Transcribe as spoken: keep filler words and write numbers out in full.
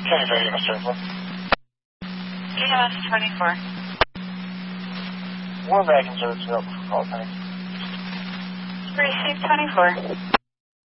twenty-four, Mister Circle. E M S twenty-four. We're back in service available for call time. Receive twenty-four.